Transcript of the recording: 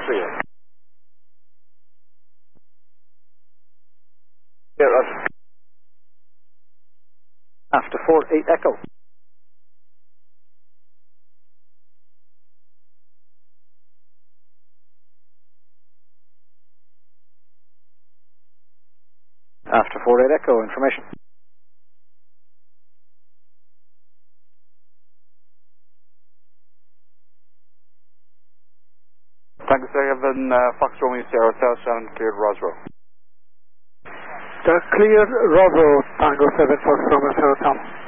clear. Clear, Roger. After 48 Echo. After 48 Echo, information. Tango 7, Fox Romeo Sierra South Shannon, cleared Roswell. Cleared Roswell, Tango 7, Fox Romeo Sierra South.